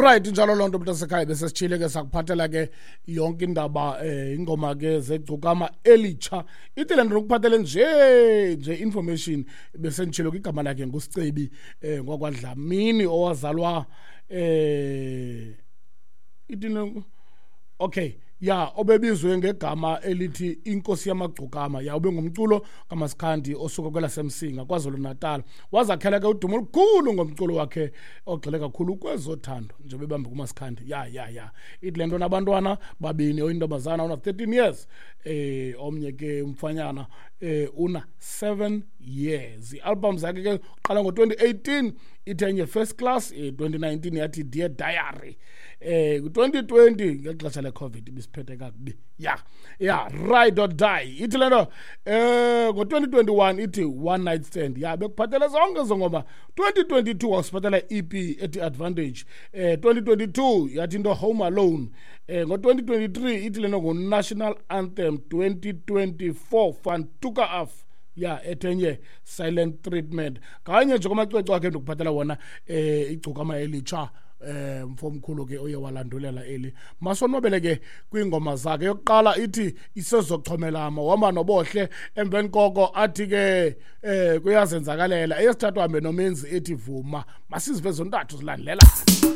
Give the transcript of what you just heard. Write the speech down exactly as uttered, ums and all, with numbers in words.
Alright, njalo lonto mntu sekhaya bese sitshile ke sakuphathela ke yonke indaba eh ingoma ke zegcukama elitsha. Ithi le nto lokuphathele nje nje information bese ngitshilo igama lakhe nguSicebi eh ngokwadlamini owazalwa eh ithi okay ya obebizwe ngegama elithi inkosi yamagcukama ya ube ngumculo kaMasikhandi osuka kwela Semsinga kwaZulu Natal wazakhela ke udumo olukhulu ngomculo wakhe ogxile kakhulu kwezothando nje bebambe kuMasikhandi ya ya ya ithi lento nabantwana babini oyintombazana una thirteen years eh omnye ke umfanyana eh una seven years. I-album zakhe ke uqala ngo twenty eighteen ithenye First Class, eh twenty nineteen yathi Dear Diary, eh twenty twenty ngexesha le COVID bisiphethe kakubi ya ya Ride or Die ithi lento eh ngo twenty twenty-one ithi One Night Stand ya bekuphathele zonke zongoma. Twenty twenty-two wasiphathela E P ethi Advantage, eh twenty twenty-two yathi into Home Alone, eh ngo twenty twenty-three ithi lento ngo National Anthem. Twenty twenty-four Fantuka Af ya ethenye Silent Treatment kanye nje komacwecwe wakhe ndokuphathela wona eh igcukama elitsha eh mfomkhulu ke oye walandulela eli masonobele ke kwingoma zakhe. Yokuqala ithi Isezochomela wama nobohle, emveni koko athi ke eh kuyazenzakalela. Eyesithathu hambe nomenzi ethi Vuma. Masiziveze zontathu zilandelela.